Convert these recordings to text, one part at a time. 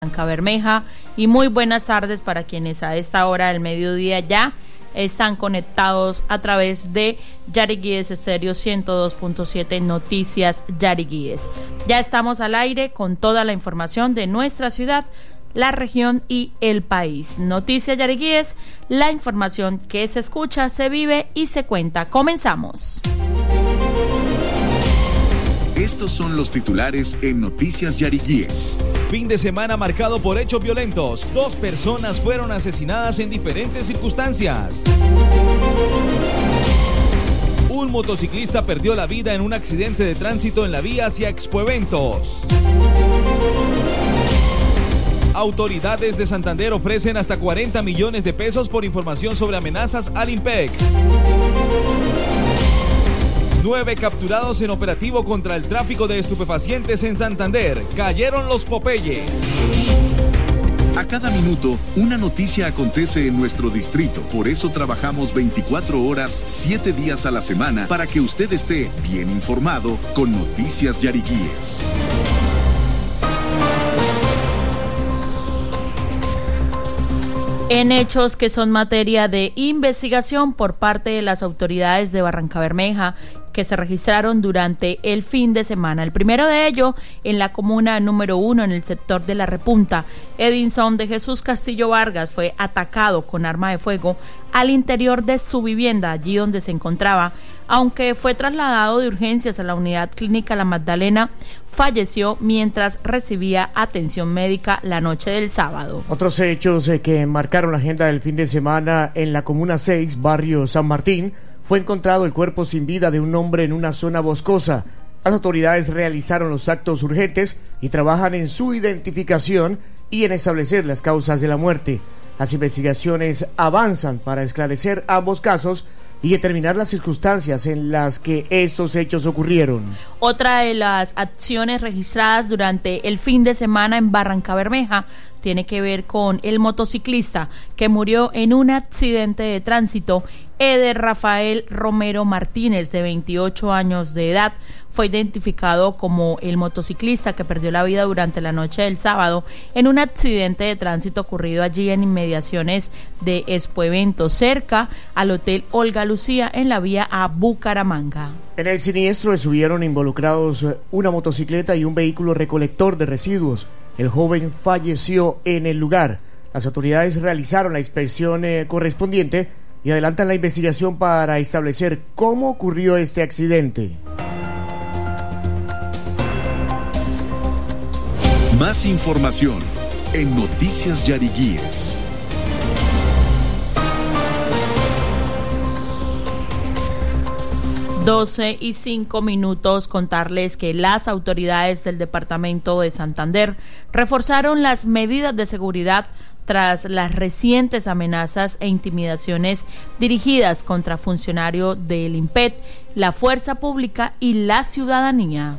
Barrancabermeja, y muy buenas tardes para quienes a esta hora del mediodía ya están conectados a través de Yariguíes Estéreo 102.7 Noticias Yariguíes. Ya estamos al aire con toda la información de nuestra ciudad, la región y el país. Noticias Yariguíes, la información que se escucha, se vive y se cuenta. Comenzamos. Estos son los titulares en Noticias Yariguíes. Fin de semana marcado por hechos violentos. 2 personas fueron asesinadas en diferentes circunstancias. Un motociclista perdió la vida en un accidente de tránsito en la vía hacia Expoeventos. Autoridades de Santander ofrecen hasta 40 millones de pesos por información sobre amenazas al IMPEC. 9 capturados en operativo contra el tráfico de estupefacientes en Santander. Cayeron los Popeyes. A cada minuto, una noticia acontece en nuestro distrito. Por eso trabajamos 24 horas, 7 días a la semana, para que usted esté bien informado con Noticias Yariguíes. En hechos que son materia de investigación por parte de las autoridades de Barrancabermeja, que se registraron durante el fin de semana. El primero de ello en la comuna número 1, en el sector de La Repunta. Edinson de Jesús Castillo Vargas fue atacado con arma de fuego al interior de su vivienda, allí donde se encontraba. Aunque fue trasladado de urgencias a la unidad clínica La Magdalena, falleció mientras recibía atención médica la noche del sábado. Otros hechos que marcaron la agenda del fin de semana en la comuna 6, barrio San Martín. Fue encontrado el cuerpo sin vida de un hombre en una zona boscosa. Las autoridades realizaron los actos urgentes y trabajan en su identificación y en establecer las causas de la muerte. Las investigaciones avanzan para esclarecer ambos casos y determinar las circunstancias en las que estos hechos ocurrieron. Otra de las acciones registradas durante el fin de semana en Barrancabermeja tiene que ver con el motociclista que murió en un accidente de tránsito. Eder Rafael Romero Martínez, de 28 años de edad, fue identificado como el motociclista que perdió la vida durante la noche del sábado en un accidente de tránsito ocurrido allí en inmediaciones de Expoeventos, cerca al Hotel Olga Lucía, en la vía a Bucaramanga. En el siniestro estuvieron involucrados una motocicleta y un vehículo recolector de residuos. El joven falleció en el lugar. Las autoridades realizaron la inspección correspondiente y adelantan la investigación para establecer cómo ocurrió este accidente. Más información en Noticias Yariguíes. Doce y 5 minutos, contarles que las autoridades del departamento de Santander reforzaron las medidas de seguridad tras las recientes amenazas e intimidaciones dirigidas contra funcionarios del IMPET, la Fuerza Pública y la ciudadanía.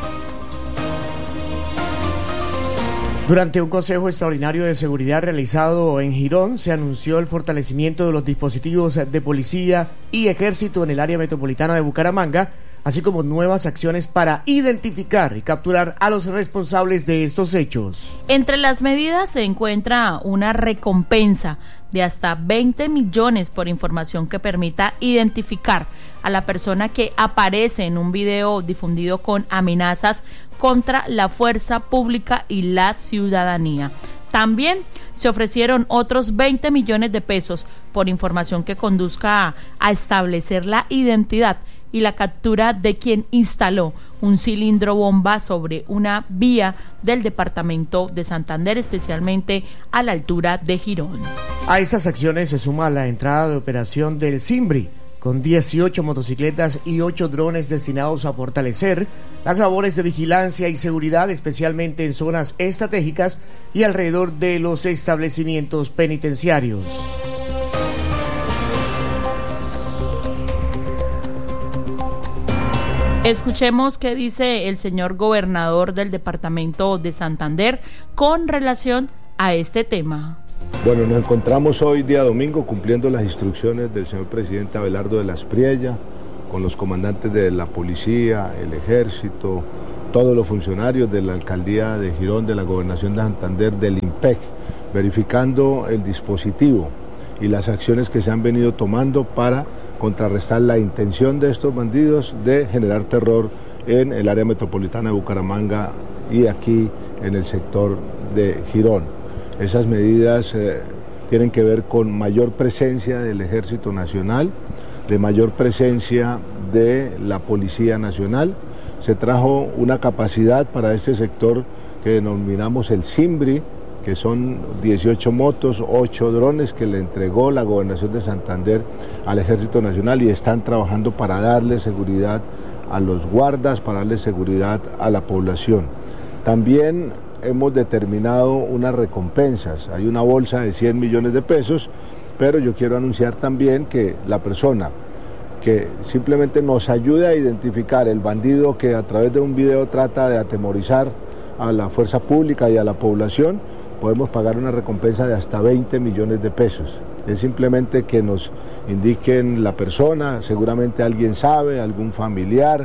Durante un consejo extraordinario de seguridad realizado en Girón, se anunció el fortalecimiento de los dispositivos de policía y ejército en el área metropolitana de Bucaramanga, así como nuevas acciones para identificar y capturar a los responsables de estos hechos. Entre las medidas se encuentra una recompensa de hasta 20 millones por información que permita identificar a la persona que aparece en un video difundido con amenazas contra la fuerza pública y la ciudadanía. También se ofrecieron otros 20 millones de pesos por información que conduzca a establecer la identidad y la captura de quien instaló un cilindro bomba sobre una vía del departamento de Santander, especialmente a la altura de Girón. A estas acciones se suma la entrada de operación del Simbri, con 18 motocicletas y 8 drones destinados a fortalecer las labores de vigilancia y seguridad, especialmente en zonas estratégicas y alrededor de los establecimientos penitenciarios. Escuchemos qué dice el señor gobernador del departamento de Santander con relación a este tema. Bueno, nos encontramos hoy día domingo cumpliendo las instrucciones del señor presidente Abelardo de la Espriella, con los comandantes de la policía, el ejército, todos los funcionarios de la Alcaldía de Girón, de la Gobernación de Santander, del IMPEC, verificando el dispositivo y las acciones que se han venido tomando para contrarrestar la intención de estos bandidos de generar terror en el área metropolitana de Bucaramanga y aquí en el sector de Girón. Esas medidas tienen que ver con mayor presencia del Ejército Nacional, de mayor presencia de la Policía Nacional. Se trajo una capacidad para este sector que denominamos el Simbri, que son 18 motos, 8 drones que le entregó la Gobernación de Santander al Ejército Nacional y están trabajando para darle seguridad a los guardas, para darle seguridad a la población. También hemos determinado unas recompensas, hay una bolsa de 100 millones de pesos, pero yo quiero anunciar también que la persona que simplemente nos ayude a identificar el bandido que a través de un video trata de atemorizar a la fuerza pública y a la población, podemos pagar una recompensa de hasta 20 millones de pesos. Es simplemente que nos indiquen la persona, seguramente alguien sabe, algún familiar,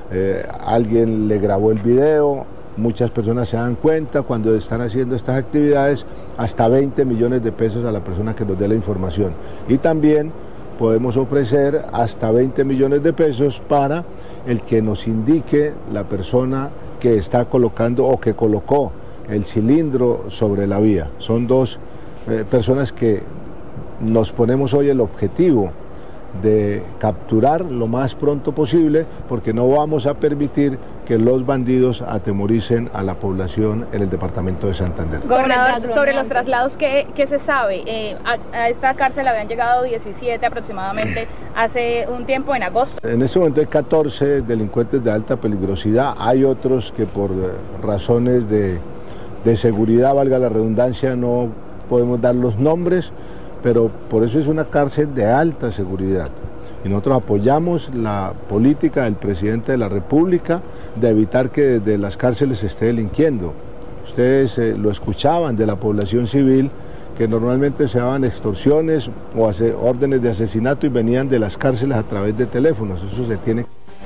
alguien le grabó el video, muchas personas se dan cuenta cuando están haciendo estas actividades, hasta 20 millones de pesos a la persona que nos dé la información. Y también podemos ofrecer hasta 20 millones de pesos para el que nos indique la persona que está colocando o que colocó el cilindro sobre la vía. Son dos personas que nos ponemos hoy el objetivo de capturar lo más pronto posible, porque no vamos a permitir que los bandidos atemoricen a la población en el departamento de Santander. Gobernador, sobre los traslados, ¿qué se sabe? A esta cárcel habían llegado 17 aproximadamente hace un tiempo, en agosto. En este momento hay 14 delincuentes de alta peligrosidad, hay otros que por razones de seguridad, valga la redundancia, no podemos dar los nombres, pero por eso es una cárcel de alta seguridad. Y nosotros apoyamos la política del presidente de la República de evitar que desde las cárceles se esté delinquiendo. Ustedes lo escuchaban de la población civil, que normalmente se daban extorsiones o órdenes de asesinato y venían de las cárceles a través de teléfonos. Eso se tiene.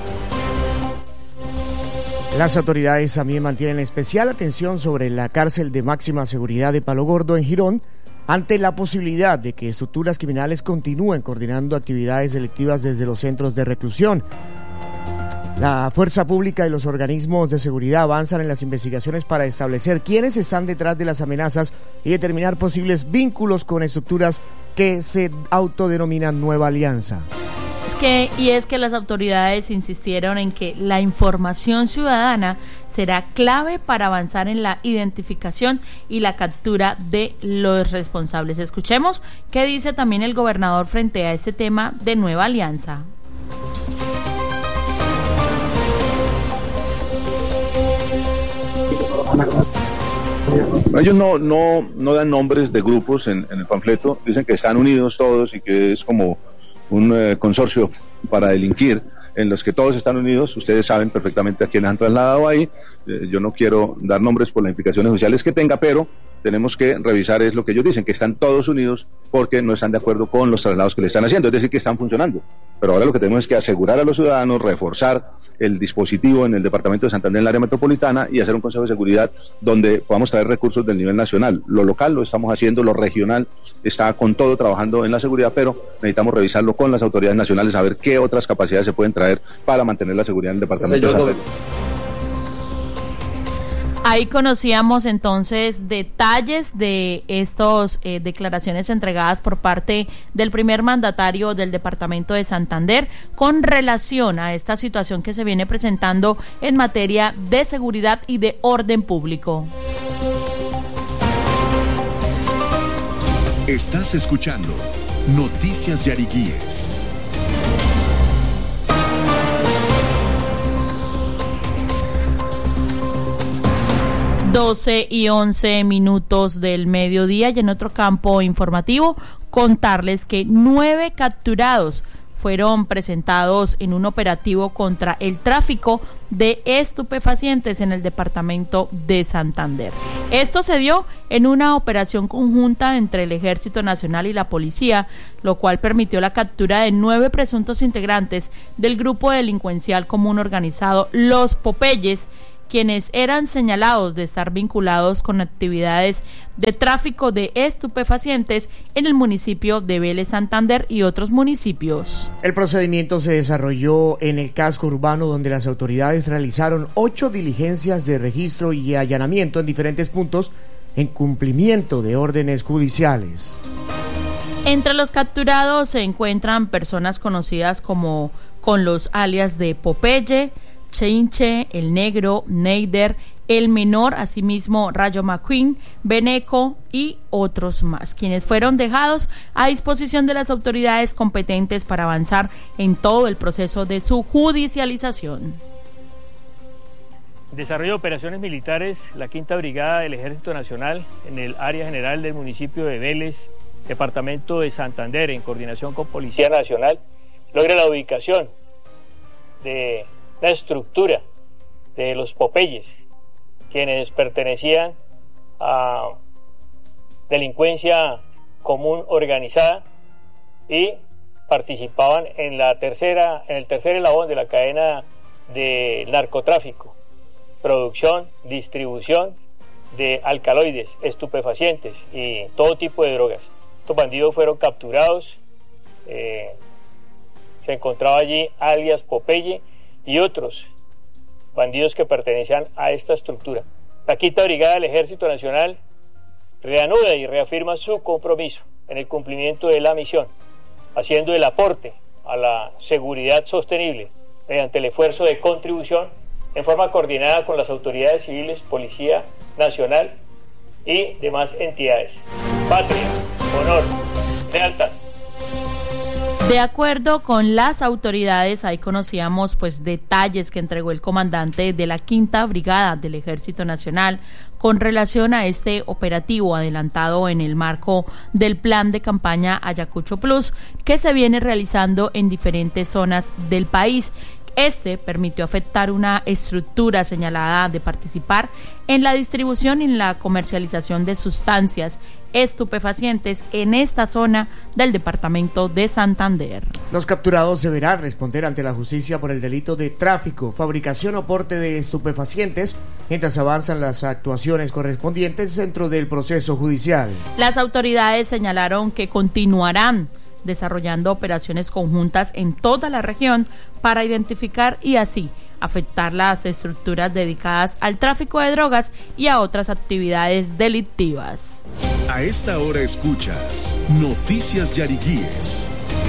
Las autoridades también mantienen especial atención sobre la cárcel de máxima seguridad de Palo Gordo en Girón, ante la posibilidad de que estructuras criminales continúen coordinando actividades delictivas desde los centros de reclusión. La fuerza pública y los organismos de seguridad avanzan en las investigaciones para establecer quiénes están detrás de las amenazas y determinar posibles vínculos con estructuras que se autodenominan Nueva Alianza. Es que las autoridades insistieron en que la información ciudadana será clave para avanzar en la identificación y la captura de los responsables. Escuchemos qué dice también el gobernador frente a este tema de Nueva Alianza. Ellos no dan nombres de grupos en el panfleto, dicen que están unidos todos y que es como un consorcio para delinquir en los que todos están unidos. Ustedes saben perfectamente a quiénes han trasladado ahí. Yo no quiero dar nombres por las implicaciones sociales que tenga, pero tenemos que revisar es lo que ellos dicen, que están todos unidos porque no están de acuerdo con los traslados que le están haciendo, es decir, que están funcionando. Pero ahora lo que tenemos es que asegurar a los ciudadanos, reforzar el dispositivo en el departamento de Santander, en el área metropolitana, y hacer un consejo de seguridad donde podamos traer recursos del nivel nacional. Lo local lo estamos haciendo, lo regional está con todo trabajando en la seguridad, pero necesitamos revisarlo con las autoridades nacionales, a ver qué otras capacidades se pueden traer para mantener la seguridad en el departamento de Santander. Ahí conocíamos entonces detalles de estas declaraciones entregadas por parte del primer mandatario del departamento de Santander con relación a esta situación que se viene presentando en materia de seguridad y de orden público. Estás escuchando Noticias Yariguíes. 12:11 del mediodía, y en otro campo informativo contarles que 9 capturados fueron presentados en un operativo contra el tráfico de estupefacientes en el departamento de Santander. Esto se dio en una operación conjunta entre el Ejército Nacional y la Policía, lo cual permitió la captura de 9 presuntos integrantes del grupo delincuencial común organizado Los Popeyes, quienes eran señalados de estar vinculados con actividades de tráfico de estupefacientes en el municipio de Vélez Santander y otros municipios. El procedimiento se desarrolló en el casco urbano, donde las autoridades realizaron 8 diligencias de registro y allanamiento en diferentes puntos en cumplimiento de órdenes judiciales. Entre los capturados se encuentran personas conocidas como con los alias de Popeye, Chinche, El Negro, Neider, El Menor, asimismo Rayo McQueen, Beneco y otros más, quienes fueron dejados a disposición de las autoridades competentes para avanzar en todo el proceso de su judicialización. Desarrollo de operaciones militares, la Quinta Brigada del Ejército Nacional en el área general del municipio de Vélez, departamento de Santander, en coordinación con Policía Nacional, logra la ubicación de la estructura de los Popeyes, quienes pertenecían a delincuencia común organizada y participaban en el tercer eslabón de la cadena de narcotráfico, producción, distribución de alcaloides, estupefacientes y todo tipo de drogas. Estos bandidos fueron capturados, se encontraba allí alias Popeye y otros bandidos que pertenecían a esta estructura. La Quinta Brigada del Ejército Nacional reanuda y reafirma su compromiso en el cumplimiento de la misión, haciendo el aporte a la seguridad sostenible mediante el esfuerzo de contribución en forma coordinada con las autoridades civiles, Policía Nacional y demás entidades. Patria, honor, lealtad. De acuerdo con las autoridades, ahí conocíamos detalles que entregó el comandante de la Quinta Brigada del Ejército Nacional con relación a este operativo adelantado en el marco del plan de campaña Ayacucho Plus, que se viene realizando en diferentes zonas del país. Este permitió afectar una estructura señalada de participar en la distribución y en la comercialización de sustancias estupefacientes en esta zona del departamento de Santander. Los capturados deberán responder ante la justicia por el delito de tráfico, fabricación o porte de estupefacientes, mientras avanzan las actuaciones correspondientes dentro del proceso judicial. Las autoridades señalaron que continuarán desarrollando operaciones conjuntas en toda la región para identificar y así afectar las estructuras dedicadas al tráfico de drogas y a otras actividades delictivas. A esta hora escuchas Noticias Yariguíes.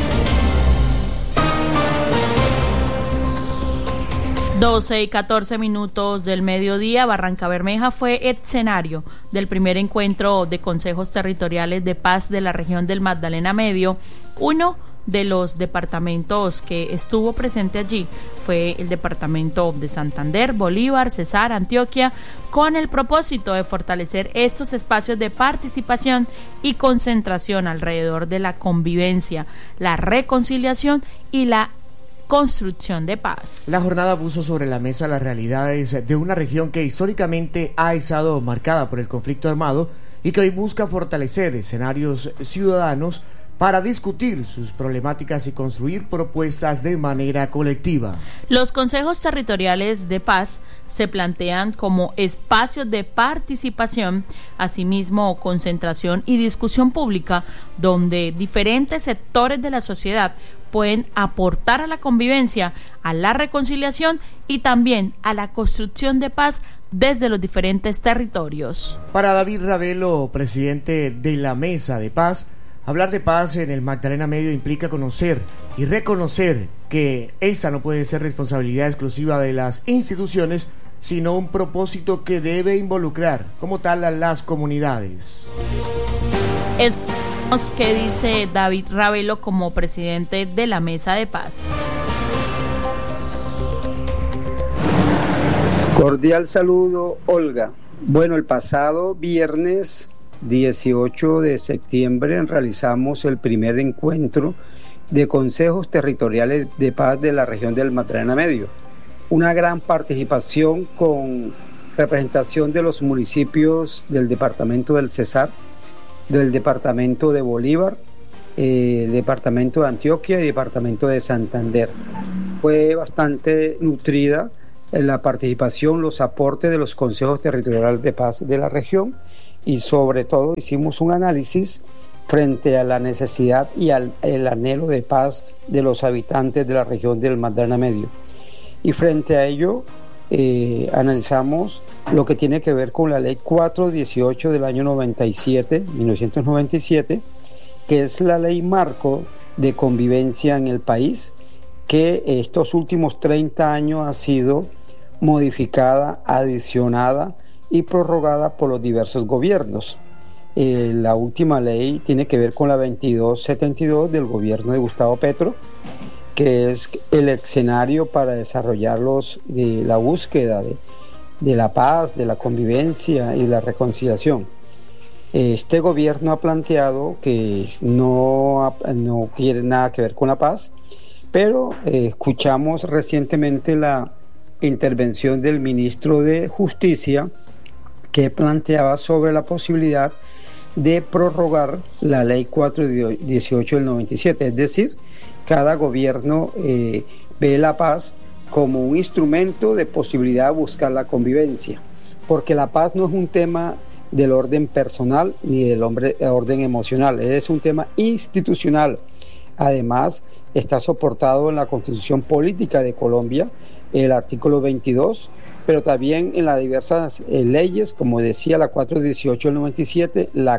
12:14 del mediodía, Barrancabermeja fue escenario del primer encuentro de consejos territoriales de paz de la región del Magdalena Medio. Uno de los departamentos que estuvo presente allí fue el departamento de Santander, Bolívar, Cesar, Antioquia, con el propósito de fortalecer estos espacios de participación y concentración alrededor de la convivencia, la reconciliación y la construcción de paz. La jornada puso sobre la mesa las realidades de una región que históricamente ha estado marcada por el conflicto armado y que hoy busca fortalecer escenarios ciudadanos para discutir sus problemáticas y construir propuestas de manera colectiva. Los consejos territoriales de paz se plantean como espacios de participación, asimismo concentración y discusión pública, donde diferentes sectores de la sociedad pueden aportar a la convivencia, a la reconciliación y también a la construcción de paz desde los diferentes territorios. Para David Ravelo, presidente de la Mesa de Paz, hablar de paz en el Magdalena Medio implica conocer y reconocer que esa no puede ser responsabilidad exclusiva de las instituciones, sino un propósito que debe involucrar como tal a las comunidades. Escuchemos qué dice David Ravelo como presidente de la Mesa de Paz. Cordial saludo, Olga. Bueno, el pasado viernes 18 de septiembre realizamos el primer encuentro de consejos territoriales de paz de la región del Magdalena Medio. Una gran participación con representación de los municipios del departamento del Cesar, del departamento de Bolívar, departamento de Antioquia y departamento de Santander. Fue bastante nutrida la participación, los aportes de los consejos territoriales de paz de la región, y sobre todo hicimos un análisis frente a la necesidad y el anhelo de paz de los habitantes de la región del Magdalena Medio. Y frente a ello analizamos lo que tiene que ver con la ley 418 del año 1997, que es la ley marco de convivencia en el país, que estos últimos 30 años ha sido modificada, adicionada y prorrogada por los diversos gobiernos. La última ley tiene que ver con la 2272 del gobierno de Gustavo Petro, que es el escenario para desarrollar la búsqueda de la paz, de la convivencia y la reconciliación. Este gobierno ha planteado que no quiere nada que ver con la paz, pero escuchamos recientemente la intervención del ministro de Justicia, que planteaba sobre la posibilidad de prorrogar la ley 418 del 97, es decir, cada gobierno ve la paz como un instrumento de posibilidad de buscar la convivencia, porque la paz no es un tema del orden personal ni del orden emocional, es un tema institucional. Además, está soportado en la Constitución Política de Colombia, el artículo 22, pero también en las diversas leyes, como decía la 418 del 97, la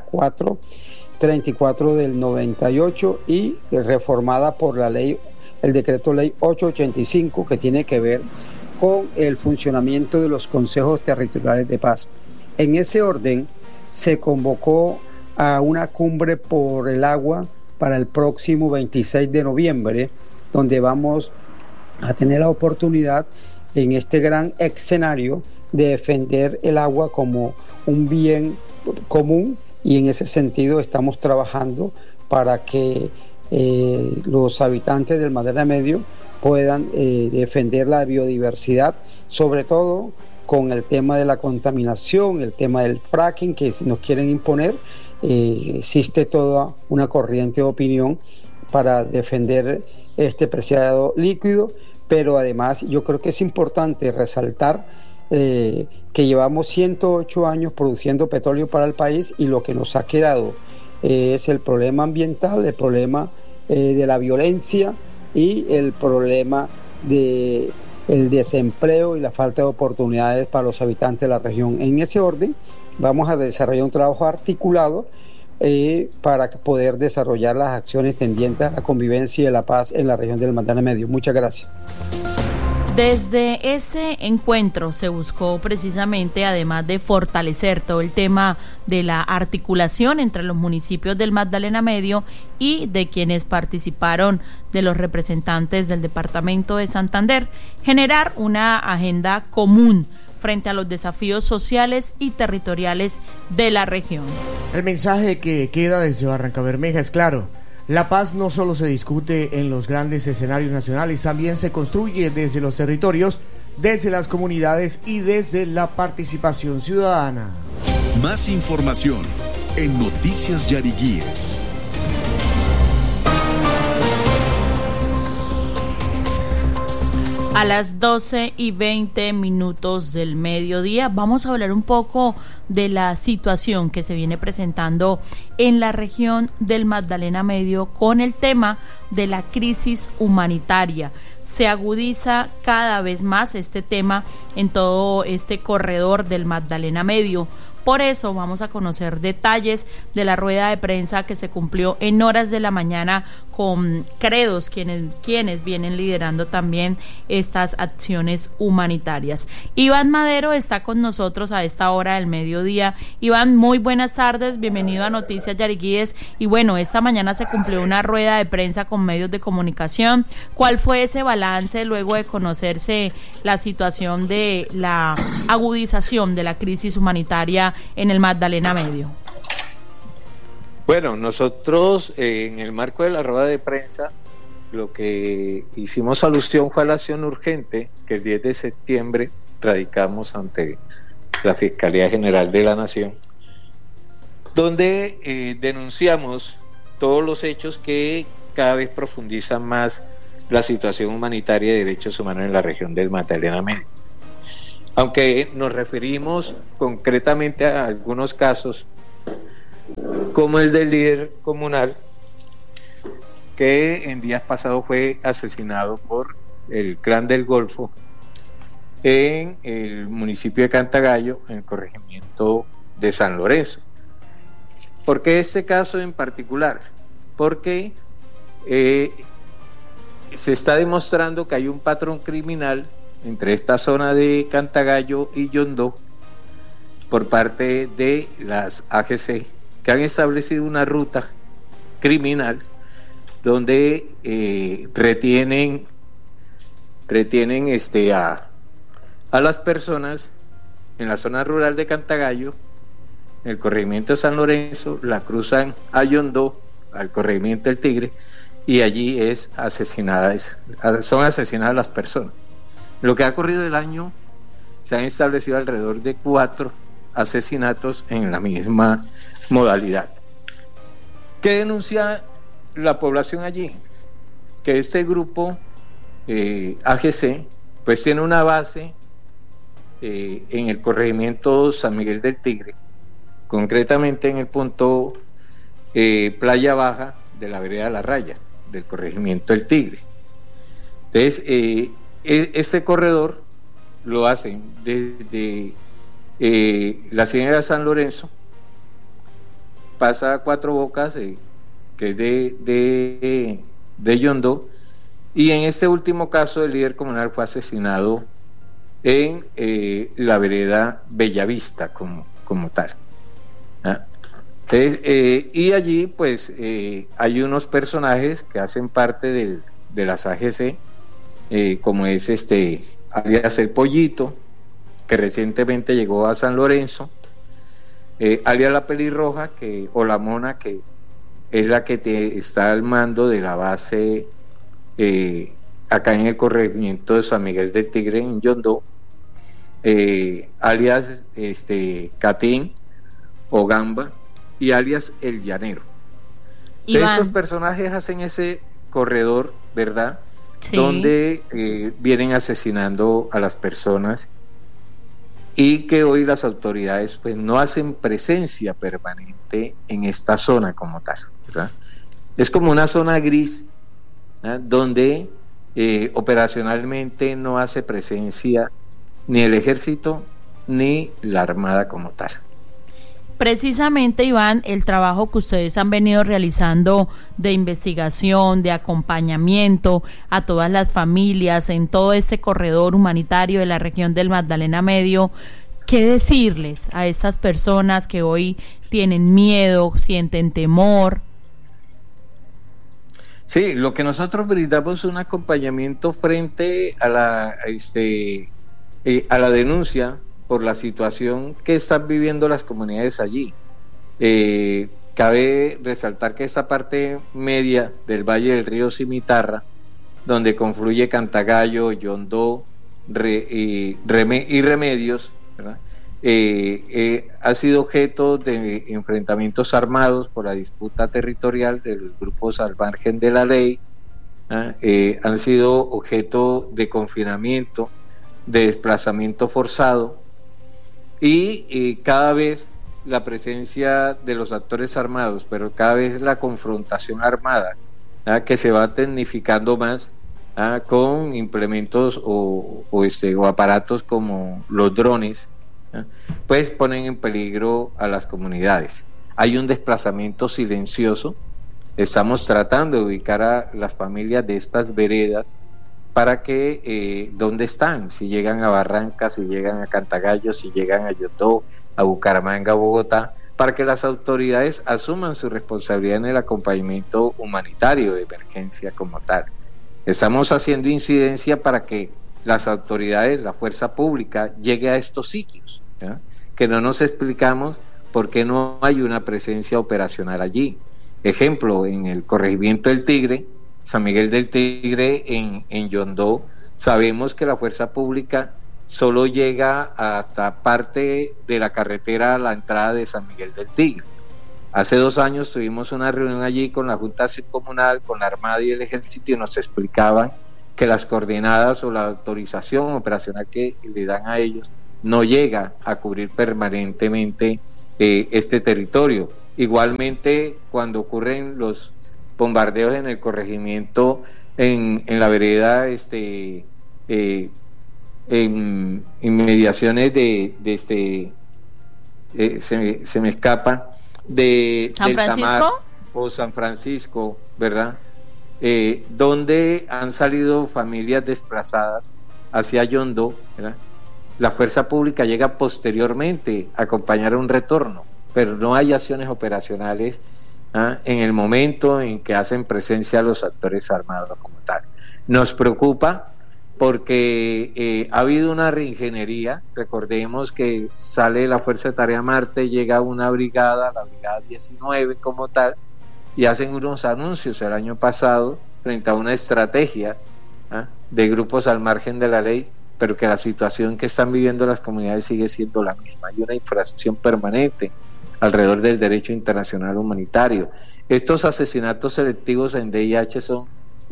434 del 98 y reformada por el decreto ley 885, que tiene que ver con el funcionamiento de los consejos territoriales de paz. En ese orden se convocó a una cumbre por el agua para el próximo 26 de noviembre, donde vamos a tener la oportunidad en este gran escenario de defender el agua como un bien común, y en ese sentido estamos trabajando para que los habitantes del Magdalena Medio puedan defender la biodiversidad, sobre todo con el tema de la contaminación, el tema del fracking que nos quieren imponer. Existe toda una corriente de opinión para defender este preciado líquido, pero además yo creo que es importante resaltar que llevamos 108 años produciendo petróleo para el país, y lo que nos ha quedado es el problema ambiental, el problema de la violencia y el problema del desempleo y la falta de oportunidades para los habitantes de la región. En ese orden vamos a desarrollar un trabajo articulado para poder desarrollar las acciones tendientes a la convivencia y a la paz en la región del Magdalena Medio. Muchas gracias. Desde ese encuentro se buscó precisamente, además de fortalecer todo el tema de la articulación entre los municipios del Magdalena Medio y de quienes participaron de los representantes del departamento de Santander, generar una agenda común frente a los desafíos sociales y territoriales de la región. El mensaje que queda desde Barrancabermeja es claro: la paz no solo se discute en los grandes escenarios nacionales, también se construye desde los territorios, desde las comunidades y desde la participación ciudadana. Más información en Noticias Yariguíes. A las 12:20 del mediodía vamos a hablar un poco de la situación que se viene presentando en la región del Magdalena Medio con el tema de la crisis humanitaria. Se agudiza cada vez más este tema en todo este corredor del Magdalena Medio. Por eso vamos a conocer detalles de la rueda de prensa que se cumplió en horas de la mañana con Credos, quienes vienen liderando también estas acciones humanitarias. Iván Madero está con nosotros a esta hora del mediodía. Iván, muy buenas tardes, bienvenido a Noticias Yariguíes. Y bueno, esta mañana se cumplió una rueda de prensa con medios de comunicación. ¿Cuál fue ese balance luego de conocerse la situación de la agudización de la crisis humanitaria en el Magdalena Medio? Bueno, nosotros en el marco de la rueda de prensa lo que hicimos alusión fue a la acción urgente que el 10 de septiembre radicamos ante la Fiscalía General de la Nación, donde denunciamos todos los hechos que cada vez profundizan más la situación humanitaria y de derechos humanos en la región del Magdalena Medio. aunque nos referimos concretamente a algunos casos, como el del líder comunal, que en días pasados fue asesinado por el Clan del Golfo en el municipio de Cantagallo, en el corregimiento de San Lorenzo. ¿Por qué este caso en particular? Porque se está demostrando que hay un patrón criminal entre esta zona de Cantagallo y Yondó por parte de las AGC, que han establecido una ruta criminal donde retienen a las personas en la zona rural de Cantagallo, en el corregimiento de San Lorenzo, la cruzan a Yondó, al corregimiento del Tigre, y allí son asesinadas las personas. Lo que ha ocurrido el año, se han establecido alrededor de 4 asesinatos en la misma modalidad. ¿Qué denuncia la población allí? Que este grupo AGC pues tiene una base en el corregimiento San Miguel del Tigre, concretamente en el punto Playa Baja de la vereda La Raya del corregimiento del Tigre. Entonces este corredor lo hacen desde la Ciénaga de San Lorenzo, pasa a Cuatro Bocas, que es de Yondó, y en este último caso el líder comunal fue asesinado en la vereda Bellavista como tal. Entonces, y allí pues hay unos personajes que hacen parte de las AGC, como es alias El Pollito, que recientemente llegó a San Lorenzo, alias La Pelirroja, o La Mona, que es la que está al mando de la base acá en el corregimiento de San Miguel del Tigre, en Yondó, alias Catín o Gamba, y alias El Llanero. Estos personajes hacen ese corredor, ¿verdad? Sí. Donde vienen asesinando a las personas, y que hoy las autoridades pues no hacen presencia permanente en esta zona como tal, ¿verdad? Es como una zona gris, ¿verdad? Donde operacionalmente no hace presencia ni el ejército ni la armada como tal. Precisamente, Iván, el trabajo que ustedes han venido realizando de investigación, de acompañamiento a todas las familias en todo este corredor humanitario de la región del Magdalena Medio, ¿qué decirles a estas personas que hoy tienen miedo, sienten temor? Sí, lo que nosotros brindamos es un acompañamiento frente a la denuncia por la situación que están viviendo las comunidades allí. Cabe resaltar que esta parte media del Valle del Río Cimitarra, donde confluye Cantagallo, Yondó y Remedios, ¿verdad? Ha sido objeto de enfrentamientos armados por la disputa territorial de los grupos al margen de la ley, han sido objeto de confinamiento, de desplazamiento forzado, y cada vez la presencia de los actores armados, pero cada vez la confrontación armada, que se va tecnificando más, con implementos o aparatos como los drones, pues ponen en peligro a las comunidades. Hay un desplazamiento silencioso. Estamos tratando de ubicar a las familias de estas veredas para que dónde están, si llegan a Barranca, si llegan a Cantagallo, si llegan a Yondó, a Bucaramanga, a Bogotá, para que las autoridades asuman su responsabilidad en el acompañamiento humanitario de emergencia como tal. Estamos haciendo incidencia para que las autoridades, la fuerza pública, llegue a estos sitios, ¿ya? Que no nos explicamos por qué no hay una presencia operacional allí. Ejemplo, en el corregimiento del Tigre, San Miguel del Tigre, en Yondó, sabemos que la fuerza pública solo llega hasta parte de la carretera a la entrada de San Miguel del Tigre. Hace 2 años tuvimos una reunión allí con la Junta Comunal, con la Armada y el Ejército, y nos explicaban que las coordenadas o la autorización operacional que le dan a ellos no llega a cubrir permanentemente este territorio. Igualmente, cuando ocurren los bombardeos en el corregimiento, en la vereda, en inmediaciones se me escapa, de ¿San Francisco? Tamar o San Francisco, ¿verdad? Donde han salido familias desplazadas hacia Yondó, ¿verdad? La fuerza pública llega posteriormente a acompañar un retorno, pero no hay acciones operacionales en el momento en que hacen presencia los actores armados como tal. Nos preocupa porque ha habido una reingeniería. Recordemos que sale la Fuerza de Tarea Marte, llega una brigada, la Brigada 19 como tal, y hacen unos anuncios el año pasado frente a una estrategia de grupos al margen de la ley, pero que la situación que están viviendo las comunidades sigue siendo la misma. Hay una infracción permanente alrededor del derecho internacional humanitario. Estos asesinatos selectivos en DIH son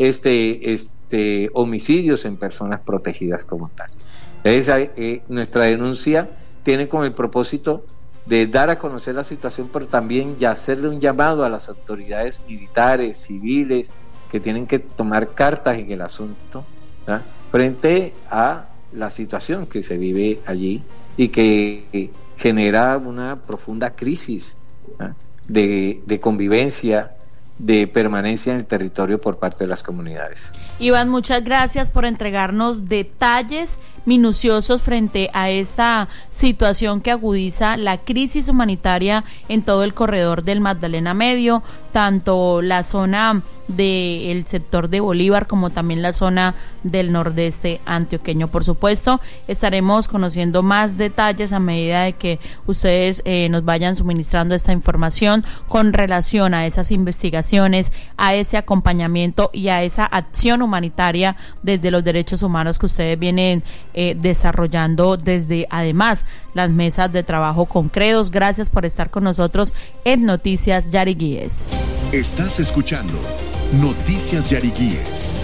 homicidios en personas protegidas como tal. Entonces, nuestra denuncia tiene como el propósito de dar a conocer la situación, pero también ya hacerle un llamado a las autoridades militares, civiles, que tienen que tomar cartas en el asunto, ¿verdad?, frente a la situación que se vive allí y que genera una profunda crisis de convivencia, de permanencia en el territorio por parte de las comunidades. Iván, muchas gracias por entregarnos detalles minuciosos frente a esta situación que agudiza la crisis humanitaria en todo el corredor del Magdalena Medio, tanto la zona del sector de Bolívar como también la zona del nordeste antioqueño. Por supuesto, estaremos conociendo más detalles a medida de que ustedes nos vayan suministrando esta información con relación a esas investigaciones, a ese acompañamiento y a esa acción humanitaria desde los derechos humanos que ustedes vienen desarrollando desde además las mesas de trabajo con CREDOS. Gracias por estar con nosotros en Noticias Yariguíes. Estás escuchando Noticias Yariguíes.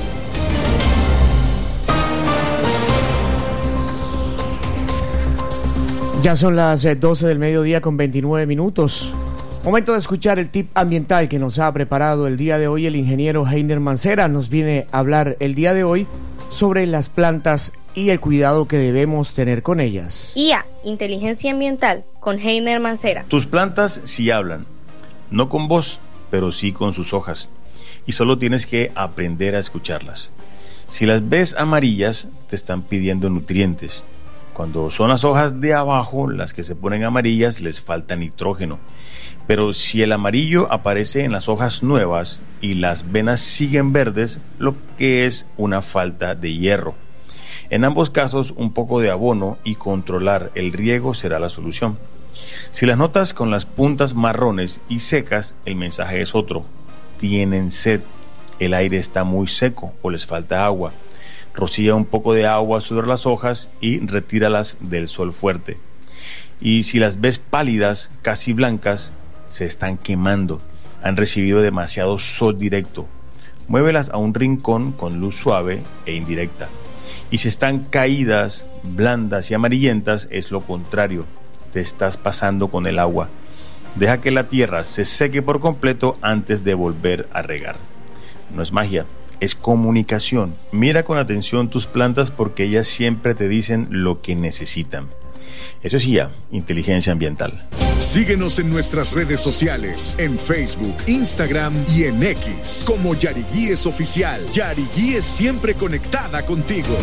Ya son las 12 del mediodía con 29 minutos. Momento de escuchar el tip ambiental que nos ha preparado el día de hoy el ingeniero Heiner Mancera. Nos viene a hablar el día de hoy sobre las plantas y el cuidado que debemos tener con ellas. IA, Inteligencia Ambiental, con Heiner Mancera. Tus plantas sí hablan, no con voz, pero sí con sus hojas. Y solo tienes que aprender a escucharlas. Si las ves amarillas, te están pidiendo nutrientes. Cuando son las hojas de abajo las que se ponen amarillas, les falta nitrógeno. Pero si el amarillo aparece en las hojas nuevas y las venas siguen verdes, lo que es una falta de hierro. En ambos casos, un poco de abono y controlar el riego será la solución. Si las notas con las puntas marrones y secas, el mensaje es otro. Tienen sed, el aire está muy seco o les falta agua. Rocía un poco de agua sobre las hojas y retíralas del sol fuerte. Y si las ves pálidas, casi blancas, se están quemando, han recibido demasiado sol directo. Muévelas a un rincón con luz suave e indirecta. Y si están caídas, blandas y amarillentas, es lo contrario, te estás pasando con el agua. Deja que la tierra se seque por completo antes de volver a regar. No es magia, es comunicación. Mira con atención tus plantas porque ellas siempre te dicen lo que necesitan. Eso es IA, Inteligencia Ambiental. Síguenos en nuestras redes sociales, en Facebook, Instagram y en X, como Yariguíes Oficial. Yariguíes siempre conectada contigo.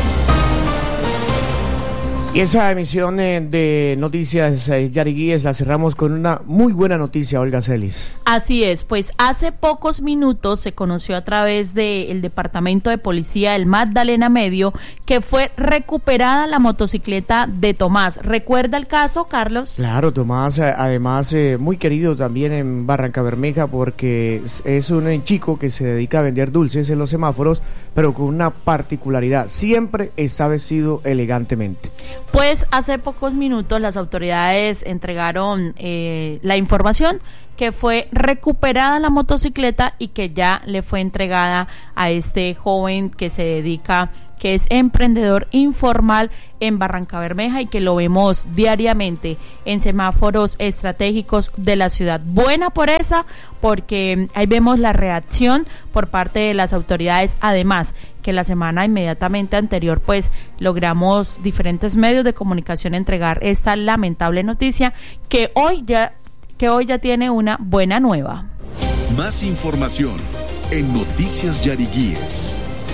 Y esa emisión de Noticias Yariguíes la cerramos con una muy buena noticia, Olga Celis. Así es, pues hace pocos minutos se conoció a través del Departamento de Policía del Magdalena Medio que fue recuperada la motocicleta de Tomás. ¿Recuerda el caso, Carlos? Claro, Tomás, además muy querido también en Barranca Bermeja porque es un chico que se dedica a vender dulces en los semáforos, pero con una particularidad, siempre está vestido elegantemente. Pues hace pocos minutos las autoridades entregaron la información que fue recuperada la motocicleta y que ya le fue entregada a este joven que se dedica, que es emprendedor informal en Barrancabermeja y que lo vemos diariamente en semáforos estratégicos de la ciudad. Buena por esa, porque ahí vemos la reacción por parte de las autoridades. Además, que la semana inmediatamente anterior, pues logramos diferentes medios de comunicación entregar esta lamentable noticia que hoy ya tiene una buena nueva. Más información en Noticias Yariguíes.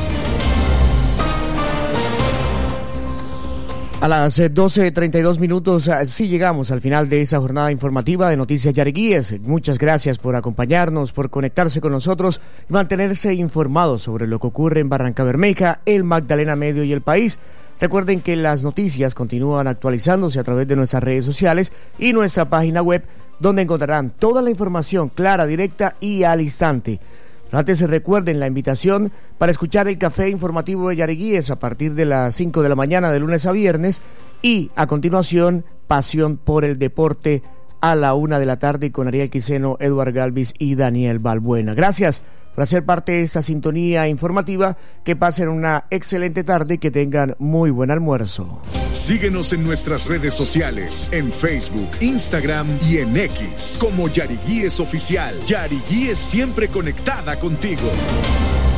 A las 12:32 minutos, sí llegamos al final de esa jornada informativa de Noticias Yariguíes. Muchas gracias por acompañarnos, por conectarse con nosotros y mantenerse informados sobre lo que ocurre en Barrancabermeja, el Magdalena Medio y el país. Recuerden que las noticias continúan actualizándose a través de nuestras redes sociales y nuestra página web, donde encontrarán toda la información clara, directa y al instante. Antes recuerden la invitación para escuchar el café informativo de Yariguíes a partir de las 5 de la mañana de lunes a viernes y a continuación Pasión por el Deporte a la 1 de la tarde con Ariel Quiseno, Eduard Galvis y Daniel Balbuena. Gracias por hacer parte de esta sintonía informativa. Que pasen una excelente tarde y que tengan muy buen almuerzo. Síguenos en nuestras redes sociales, en Facebook, Instagram y en X como Yariguíes Oficial. Yariguíes, siempre conectada contigo.